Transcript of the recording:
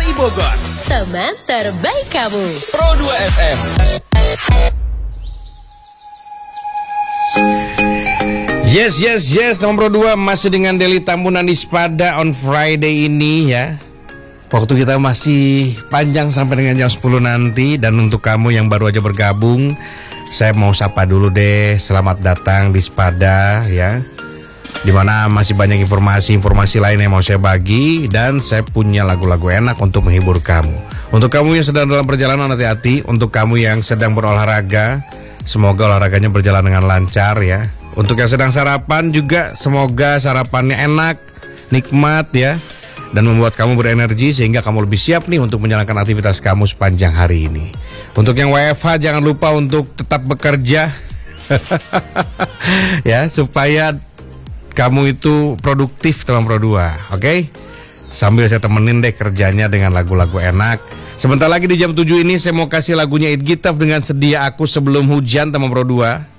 RRI Bogor. Teman terbaik kamu. Pro 2 FM. Yes, teman Pro 2 masih dengan Deli Tambunan di Spada on Friday ini ya. Waktu kita masih panjang sampai dengan jam 10 nanti. Dan untuk kamu yang baru aja bergabung, saya mau sapa dulu deh. Selamat datang di Spada ya, dimana masih banyak informasi lain yang mau saya bagi. Dan saya punya lagu-lagu enak untuk menghibur kamu. Untuk kamu yang sedang dalam perjalanan, hati-hati. Untuk kamu yang sedang berolahraga, semoga olahraganya berjalan dengan lancar ya. Untuk yang sedang sarapan juga, semoga sarapannya enak, nikmat ya, dan membuat kamu berenergi sehingga kamu lebih siap nih untuk menjalankan aktivitas kamu sepanjang hari ini. Untuk yang WFH, jangan lupa untuk tetap bekerja ya, supaya kamu itu produktif teman Pro 2, oke? Sambil saya temenin deh kerjanya dengan lagu-lagu enak. Sebentar lagi di jam 7 ini saya mau kasih lagunya It Gitaf dengan Sedia Aku Sebelum Hujan teman Pro 2.